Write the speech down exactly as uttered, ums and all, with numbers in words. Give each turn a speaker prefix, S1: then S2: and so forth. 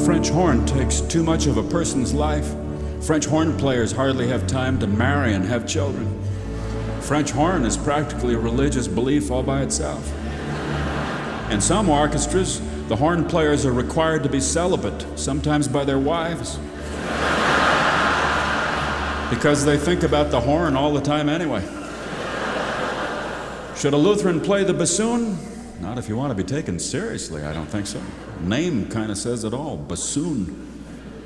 S1: French horn takes too much of a person's life. French horn players hardly have time to marry and have children. French horn is practically a religious belief all by itself. In some orchestras, the horn players are required to be celibate, sometimes by their wives, because they think about the horn all the time anyway. Should a Lutheran play the bassoon? Not if you want to be taken seriously, I don't think so. Name kind of says it all, bassoon.